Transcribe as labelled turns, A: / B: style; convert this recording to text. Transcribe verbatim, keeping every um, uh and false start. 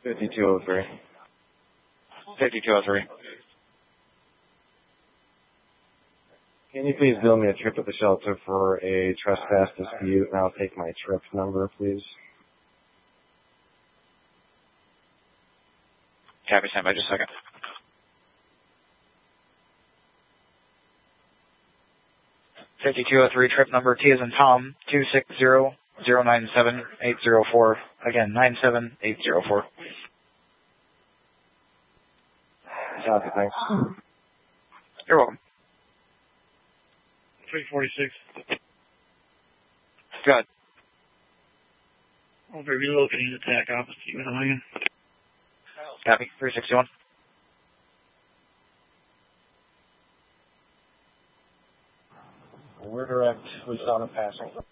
A: fifty-two oh three.
B: fifty-two oh three.
A: Can you please bill me a trip at the shelter for a trespass dispute, and I'll take my trip number, please?
B: Copy, stand by just a second. fifty-two oh three, trip number T as in Tom, two six zero zero nine seven eight zero four. Again, nine seven eight zero four.
A: Copy, thanks.
B: You're welcome.
C: three forty-six.
B: Good.
C: Over relocating attack opposite you in a million.
B: Copy, three sixty-one.
A: We're direct. We saw the passing.